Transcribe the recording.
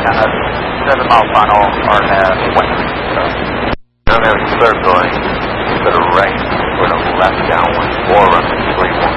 7 mile final or west. Down there, clear going. Bit of rain. We're going to left downwind. 4 running 3-1.